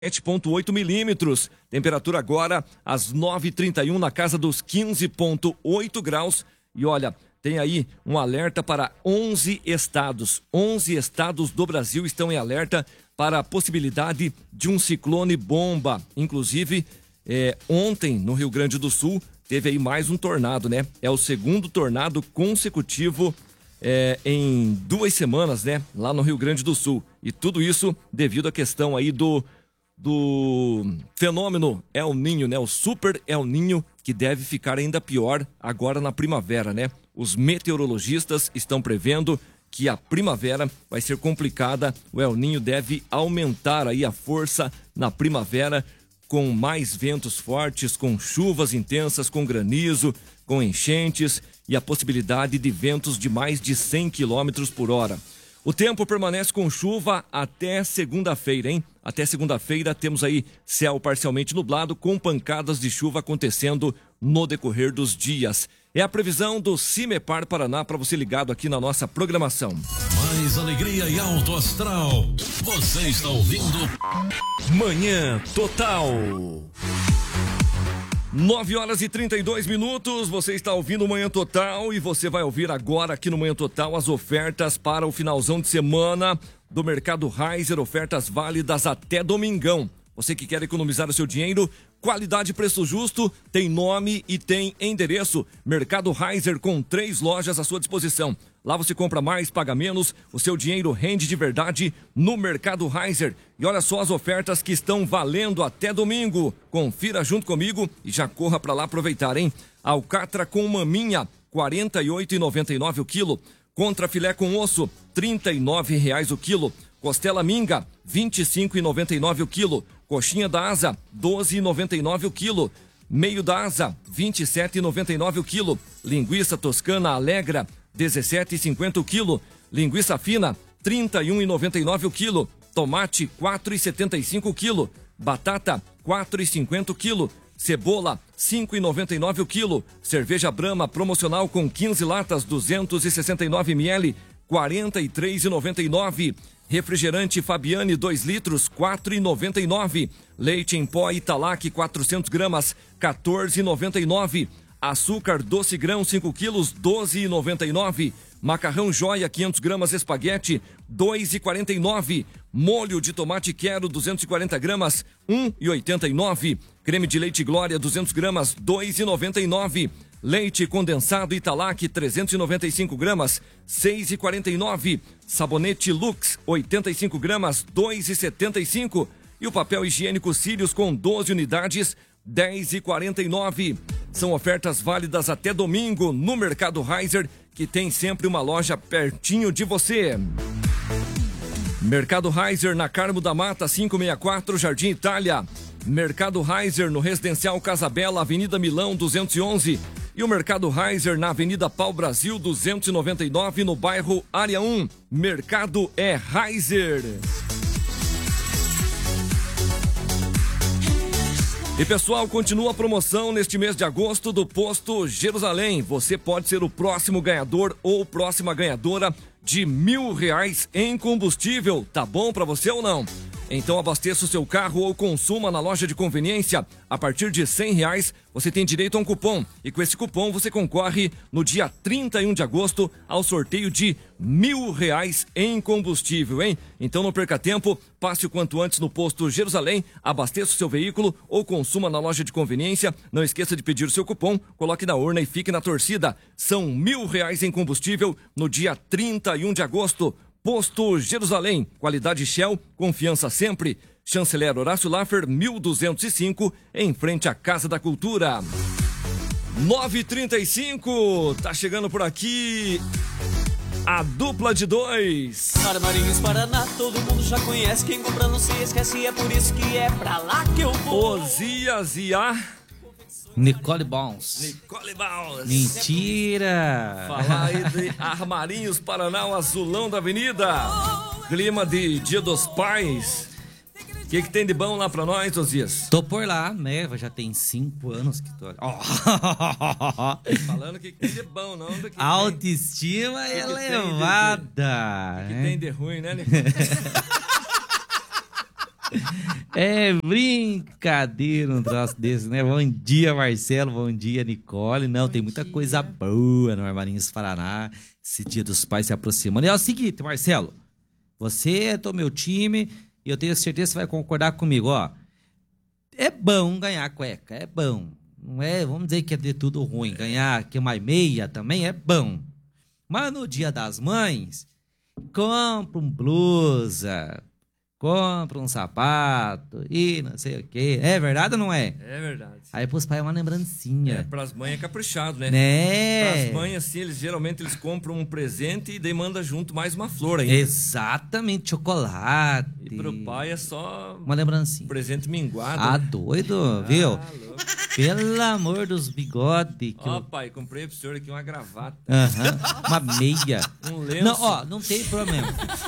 7,8 milímetros. Temperatura agora às 9h31 na casa dos 15,8 graus. E olha, tem aí um alerta para 11 estados. 11 estados do Brasil estão em alerta para a possibilidade de um ciclone bomba. Inclusive, ontem no Rio Grande do Sul teve aí mais um tornado, né? É o segundo tornado consecutivo em 2 semanas, né? Lá no Rio Grande do Sul. E tudo isso devido à questão aí do fenômeno El Niño, né? O Super El Niño, que deve ficar ainda pior agora na primavera, né? Os meteorologistas estão prevendo que a primavera vai ser complicada. O El Niño deve aumentar aí a força na primavera, com mais ventos fortes, com chuvas intensas, com granizo, com enchentes e a possibilidade de ventos de mais de 100 km por hora. O tempo permanece com chuva até segunda-feira, hein? Até segunda-feira temos aí céu parcialmente nublado, com pancadas de chuva acontecendo no decorrer dos dias. É a previsão do Cimepar Paraná para você ligado aqui na nossa programação. Mais alegria e alto astral. Você está ouvindo Manhã Total. 9h32, você está ouvindo o Manhã Total e você vai ouvir agora aqui no Manhã Total as ofertas para o finalzão de semana do Mercado Reiser, ofertas válidas até domingão. Você que quer economizar o seu dinheiro, qualidade e preço justo, tem nome e tem endereço. Mercado Reiser com 3 lojas à sua disposição. Lá você compra mais, paga menos, o seu dinheiro rende de verdade no Mercado Reiser. E olha só as ofertas que estão valendo até domingo. Confira junto comigo e já corra para lá aproveitar, hein? Alcatra com maminha, R$ 48,99 o quilo. Contra filé com osso, R$ 39,00 o quilo. Costela minga, R$ 25,99 o quilo. Coxinha da asa, R$ 12,99 o quilo. Meio da asa, R$ 27,99 o quilo. Linguiça toscana alegra, R$ 17,50 o quilo. Linguiça fina, R$ 31,99 o quilo. Tomate, R$ 4,75 o quilo. Batata, R$ 4,50 o quilo. Cebola, R$ 5,99 o quilo. Cerveja Brahma promocional com 15 latas, 269 ml, R$ 43,99. Refrigerante Fabiane 2 litros, R$ 4,99. Leite em pó Italac 400 gramas, R$ 14,99. Açúcar doce grão 5 quilos, R$ 12,99. Macarrão Joia 500 gramas espaguete, R$ 2,49. Molho de tomate Quero 240 gramas, R$ 1,89. Creme de leite Glória 200 gramas, R$ 2,99. Leite condensado Italac 395 gramas, R$ 6,49. Sabonete Lux 85 gramas, R$ 2,75. E o papel higiênico Sirius com 12 unidades, R$ 10,49. São ofertas válidas até domingo no Mercado Reiser, que tem sempre uma loja pertinho de você. Mercado Reiser na Carmo da Mata 564, Jardim Itália. Mercado Reiser no Residencial Casabela, Avenida Milão 211. E o Mercado Reiser na Avenida Pau Brasil 299, no bairro Área 1. Mercado é Reiser. E pessoal, continua a promoção neste mês de agosto do Posto Jerusalém. Você pode ser o próximo ganhador ou próxima ganhadora de R$1.000 em combustível. Tá bom pra você ou não? Então abasteça o seu carro ou consuma na loja de conveniência. A partir de R$100 você tem direito a um cupom. E com esse cupom você concorre no dia 31 de agosto ao sorteio de R$1.000 em combustível, hein? Então não perca tempo, passe o quanto antes no Posto Jerusalém, abasteça o seu veículo ou consuma na loja de conveniência. Não esqueça de pedir o seu cupom, coloque na urna e fique na torcida. São R$1.000 em combustível no dia 31 de agosto. Posto Jerusalém, qualidade Shell, confiança sempre. Chanceler Horácio Laffer, 1205, em frente à Casa da Cultura. 9h35, tá chegando por aqui a dupla de 2. Armarinhos Paraná, todo mundo já conhece, quem compra não se esquece, é por isso que é pra lá que eu vou. Osias e a Nicole Bounce. Nicole Bounce. Mentira! Falar aí de Armarinhos Paraná, o azulão da avenida. Clima de Dia dos Pais. O que tem de bom lá pra nós, Osias? Tô por lá, né? Já tem 5 anos que tô... Falando que tem de bom, não do que a autoestima é elevada. O que tem de ruim, né, Nicole? É brincadeira um troço desse, né? Bom dia, Marcelo. Bom dia, Nicole. Não, tem muita coisa boa no Armarinhos Paraná. Esse Dia dos Pais se aproximando. E é o seguinte, Marcelo. Você é do meu time e eu tenho certeza que você vai concordar comigo, ó. É bom ganhar cueca, é bom. Não é, vamos dizer que é de tudo ruim. Ganhar que mais meia também é bom. Mas no Dia das Mães, compra um blusa, compra um sapato e não sei o quê. É verdade ou não é? É verdade. Aí pros pais é uma lembrancinha. Pras mães é caprichado, né? Né? Pras mães, assim, geralmente eles compram um presente e daí manda junto mais uma flor ainda. Exatamente, chocolate. E pro pai é só uma lembrancinha. presente minguado. Ah, né? doido, viu? Louco. Pelo amor dos bigodes. Ó, pai, comprei pro senhor aqui uma gravata. Uma meia. Um lenço. Não, ó, não tem problema.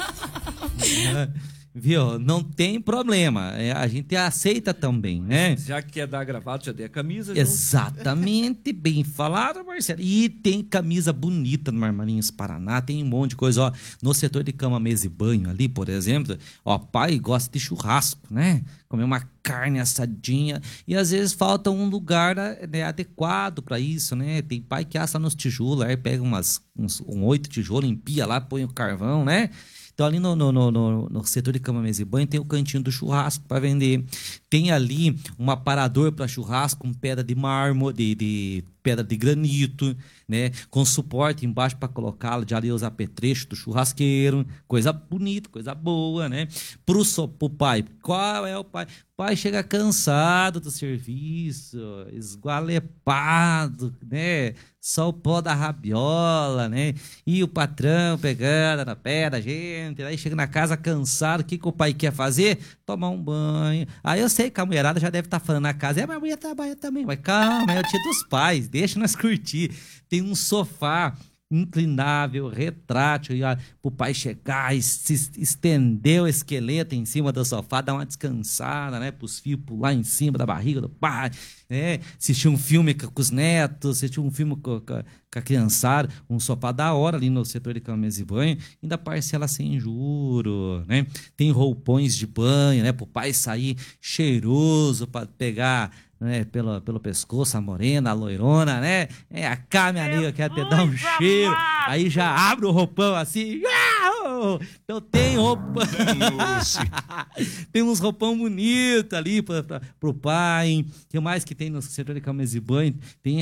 Viu? Não tem problema. A gente aceita também, né? Já que quer dar gravata, já dei a camisa. Exatamente, bem falado, Marcelo. E tem camisa bonita no Armarinhos Paraná, tem um monte de coisa, ó. No setor de cama, mesa e banho ali, por exemplo, ó, pai gosta de churrasco, né? Comer uma carne assadinha e às vezes falta um lugar, né, adequado para isso, né? Tem pai que assa nos tijolos, aí pega uns 8 tijolos, empia lá, põe o carvão, né? Então, ali no setor de cama, mesa e banho, tem o cantinho do churrasco para vender. Tem ali um aparador para churrasco com pedra de mármore, de pedra de granito, né? Com suporte embaixo para colocá-lo de areia os apetrechos do churrasqueiro. Coisa bonita, coisa boa, né? Pro pai, qual é o pai? O pai chega cansado do serviço, esgualepado, né? Só o pó da rabiola, né? E o patrão pegando na pé da gente, aí chega na casa cansado, o que o pai quer fazer? Tomar um banho. Aí eu sei que a mulherada já deve estar falando na casa, mas a mulher trabalha também. Mas calma, é o dia dos pais, deixa nós curtir. Tem um sofá inclinável, retrátil, e ó, pro pai chegar e se estender o esqueleto em cima do sofá, dar uma descansada, né? Pros filhos pular em cima da barriga do pai, né? Assistir um filme com os netos, assistir um filme com a criançada, um sofá da hora ali no setor de cama, mesa e banho, ainda parcela sem juro, né? Tem roupões de banho, né? Pro pai sair cheiroso para pegar, né, pelo pescoço, a morena, a loirona, né? A cá, minha amiga, quer até dar um cheiro. Aí já abre o roupão assim. Então tem roupa. Tem uns roupão bonito ali pro pai. O que mais que tem no setor de cama, mesa e banho? Tem,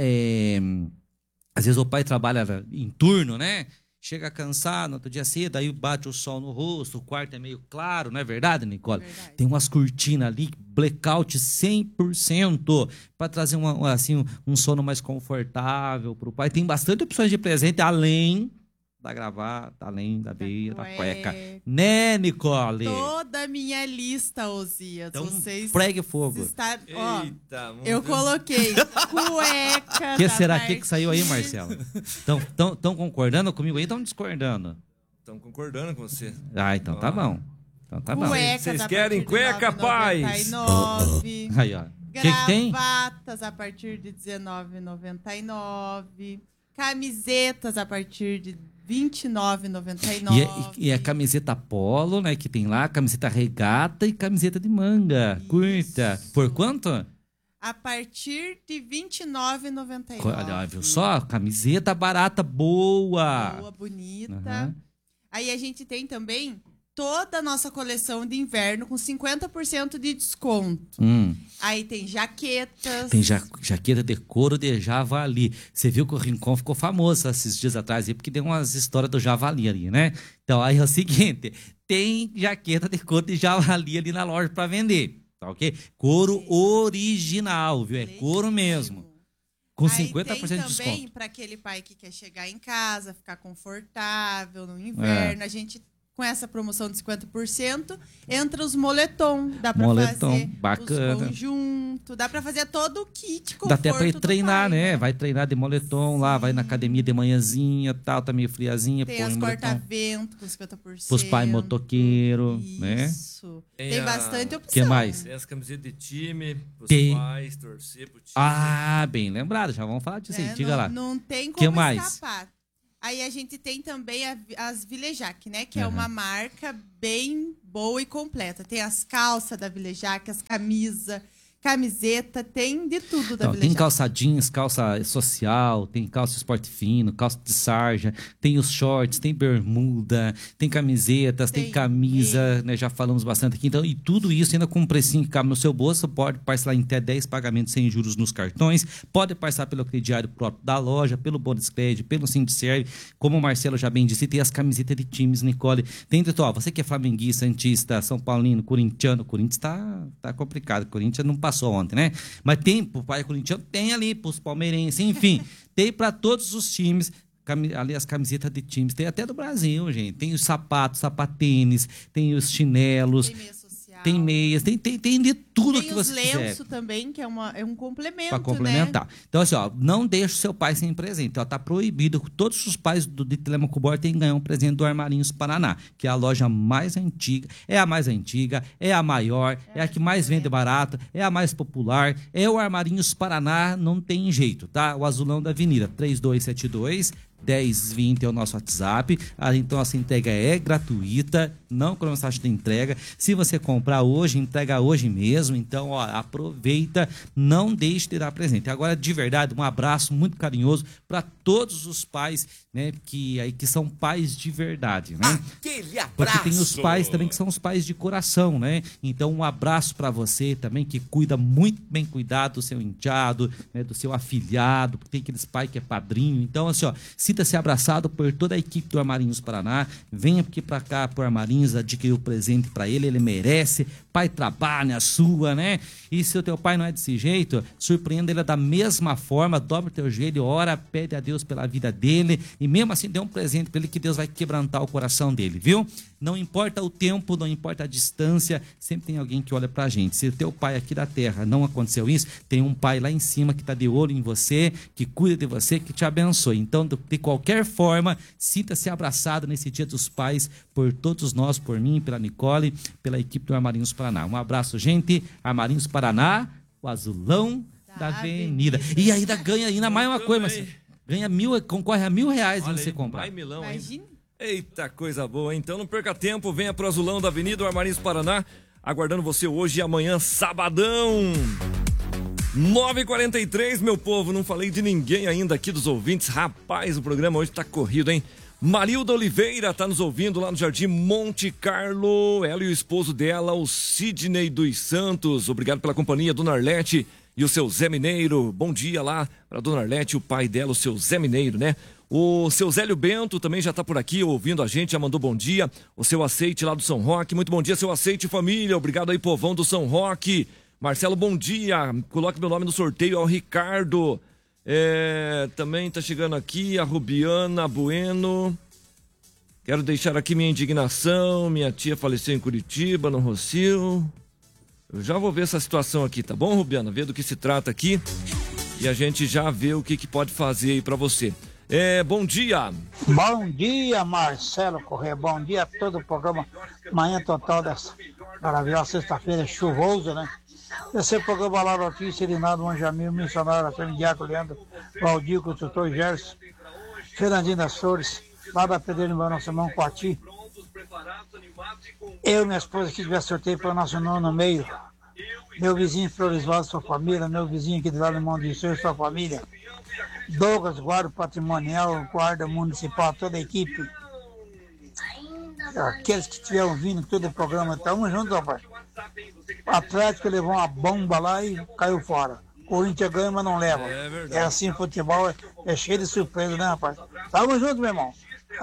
às vezes o pai trabalha em turno, né? Chega cansado, no outro dia cedo, aí bate o sol no rosto, o quarto é meio claro, não é verdade, Nicole? Verdade. Tem umas cortinas ali, blackout 100%, para trazer um sono mais confortável para o pai. Tem bastante opções de presente, além da gravata, além da meia, da cueca. Né, Nicole? Toda a minha lista, Osias. Então, vocês pregue fogo. Ó, eita, eu coloquei cueca. O que será que saiu aí, Marcelo? Estão concordando comigo aí ou estão discordando? Estão concordando com você. Ah, então tá bom. Então tá bom. Vocês querem cueca, paz? 9,99. Aí, ó. Que tem? Gravatas a partir de R$19,99. Camisetas a partir de R$29,99. E a camiseta polo, né? Que tem lá, camiseta regata e camiseta de manga. Isso. Curta. Por quanto? A partir de R$29,99. Olha, viu só? Camiseta barata, boa. Boa, bonita. Uhum. Aí a gente tem também toda a nossa coleção de inverno com 50% de desconto. Aí tem jaquetas. Tem jaqueta de couro de javali. Você viu que o Rincon ficou famoso esses dias atrás aí, porque deu umas histórias do javali ali, né? Então aí é o seguinte, tem jaqueta de couro de javali ali na loja para vender, tá ok? Couro original, viu? É couro mesmo. Com 50% de desconto. Também para aquele pai que quer chegar em casa, ficar confortável no inverno, a gente... Com essa promoção de 50%, entra os moletom. Dá pra fazer bacana. Os conjuntos. Dá pra fazer todo o kit conforto. Dá até pra ir treinar, pai, né? Vai treinar de moletom. Sim. Lá, vai na academia de manhãzinha, tal, tá meio friazinha. Tem as corta-vento com 50%. Pros pais motoqueiros, né? Isso. Tem bastante opção. O que mais? Tem as camisetas de time, pros pais, torcer pro time. Ah, bem lembrado. Já vamos falar disso aí. Diga lá. Não tem como escapar. Aí a gente tem também as Vilejac, né? Que é uma marca bem boa e completa. Tem as calças da Vilejac, as camiseta, tem de tudo da Vilejac. Tem calça jeans, calça social, tem calça esporte fino, calça de sarja, tem os shorts, tem bermuda, tem camisetas, tem camisa, né? Já falamos bastante aqui. Então, e tudo isso ainda com um precinho que cabe no seu bolso, pode parcelar em até 10 pagamentos sem juros nos cartões, pode parcelar pelo crediário próprio da loja, pelo bônus crédito, pelo Sindicerve, como o Marcelo já bem disse, tem as camisetas de times, Nicole. Tem, ó, você que é flamenguista, santista, São Paulino, corintiano, Corinthians tá complicado, Corinthians não passou ontem, né? Mas tem pro pai corintiano, tem ali pros palmeirenses, enfim, tem para todos os times. Ali as camisetas de times, tem até do Brasil, gente. Tem os sapatos, sapatênis, tem os chinelos, tem meias, tem de tudo que você quiser. Tem os lenços também, que é um complemento, para complementar. Né? Então, assim, ó, não deixe o seu pai sem presente. Ó, tá proibido. Todos os pais de Telemaco Borba têm que ganhar um presente do Armarinhos Paraná, que é a loja mais antiga, é a mais antiga, é a maior, é a que mais vende barato, é a mais popular, é o Armarinhos Paraná, não tem jeito, tá? O azulão da avenida, 3272-1020 é o nosso WhatsApp. Então, essa entrega é gratuita, não com mensagem de entrega. Se você comprar hoje, entrega hoje mesmo. Então, ó, aproveita, não deixe de dar presente. Agora, de verdade, um abraço muito carinhoso para todos os pais, né, que são pais de verdade, né? Aquele abraço! Porque tem os pais também que são os pais de coração, né? Então, um abraço para você também, que cuida muito bem cuidado do seu enteado, né, do seu afilhado, porque tem aqueles pais que é padrinho. Então, assim, ó, sinta-se abraçado por toda a equipe do Armarinhos Paraná. Venha aqui para cá, pro Armarinhos, adquirir o presente para ele merece. Pai trabalha, a sua, né? E se o teu pai não é desse jeito, surpreenda ele da mesma forma, dobra o teu joelho, ora, pede a Deus pela vida dele e mesmo assim dê um presente para ele que Deus vai quebrantar o coração dele, viu? Não importa o tempo, não importa a distância, sempre tem alguém que olha pra gente. Se o teu pai aqui da terra não aconteceu isso, tem um pai lá em cima que tá de olho em você, que cuida de você, que te abençoe. Então, de qualquer forma, sinta-se abraçado nesse Dia dos Pais por todos nós, por mim, pela Nicole, pela equipe do Armarinhos Paraná. Um abraço, gente. Armarinhos Paraná, o azulão da avenida. E ainda ganha ainda mais uma coisa, mas ganha concorre a R$1.000 se você comprar. Vai, milão, hein? Imagina. Eita, coisa boa, hein? Então não perca tempo, venha pro Azulão da Avenida Armarinhos Paraná, aguardando você hoje e amanhã, sabadão. 9h43, meu povo, não falei de ninguém ainda aqui dos ouvintes. Rapaz, o programa hoje tá corrido, hein? Marilda Oliveira tá nos ouvindo lá no Jardim Monte Carlo. Ela e o esposo dela, o Sidney dos Santos. Obrigado pela companhia, Dona Arlete e o seu Zé Mineiro. Bom dia lá pra Dona Arlete e o pai dela, o seu Zé Mineiro, né? O seu Zélio Bento também já tá por aqui ouvindo a gente, já mandou bom dia. O seu Aceite lá do São Roque. Muito bom dia, seu Aceite, família. Obrigado aí, povão do São Roque. Marcelo, bom dia. Coloque meu nome no sorteio, é o Ricardo. Também tá chegando aqui a Rubiana Bueno. Quero deixar aqui minha indignação. Minha tia faleceu em Curitiba, no Rocio. Eu já vou ver essa situação aqui, tá bom, Rubiana? Ver do que se trata aqui. E a gente já vê o que pode fazer aí pra você. Bom dia. Bom dia, Marcelo Corrêa. Bom dia a todo o programa Manhã Total dessa maravilhosa sexta-feira, chuvoso, né? Esse programa lá, Notícia, Irinaldo Manjamil, Missionário, Diaco Leandro, Valdir, Construtor Gerson, Fernandinho das Flores, lá da Pedreira em nossa mão, Coati. Eu e minha esposa que tiver sorteio para o nosso nome no meio. Meu vizinho Floresvaldo, sua família, meu vizinho aqui do lado do Mão de Senhor, sua família. Douglas, guarda patrimonial, guarda municipal, toda a equipe. Aqueles que estiveram ouvindo todo o programa, estamos juntos, rapaz. O Atlético levou uma bomba lá e caiu fora. Corinthians ganha, mas não leva. É assim, futebol é cheio de surpresa, né, rapaz? Tamo junto, meu irmão.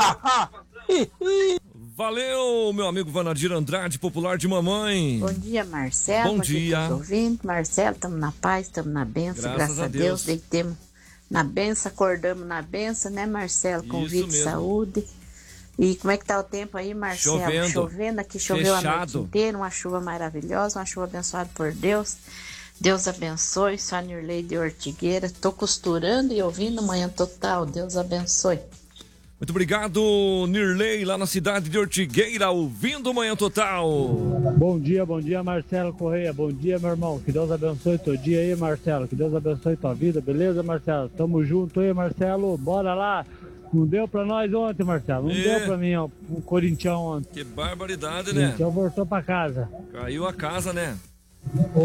Valeu, meu amigo Vanadir Andrade, popular de mamãe. Bom dia, Marcelo. Bom dia. Marcelo, estamos na paz, estamos na benção, graças a Deus. Deitemos na benção, acordamos na benção, né, Marcelo? Com vida e saúde. E como é que tá o tempo aí, Marcelo? Chovendo aqui, choveu a noite inteira, uma chuva maravilhosa, uma chuva abençoada por Deus. Deus abençoe, sou a Nirley de Ortigueira, tô costurando e ouvindo Manhã Total, Deus abençoe. Muito obrigado, Nirley, lá na cidade de Ortigueira, ouvindo Manhã Total. Bom dia, Marcelo Correia. Bom dia, meu irmão. Que Deus abençoe teu dia aí, Marcelo. Que Deus abençoe tua vida, beleza, Marcelo? Tamo junto aí, Marcelo. Bora lá. Não deu pra nós ontem, Marcelo. Não deu pra mim, ó, o Corinthians ontem. Que barbaridade, O né? Corinthians voltou pra casa. Caiu a casa, né?